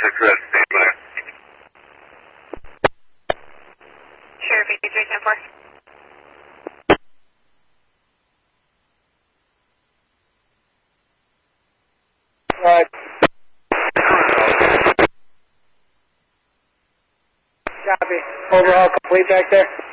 Red, stand by. Sheriff 8374. Right. Copy. Overall complete back there?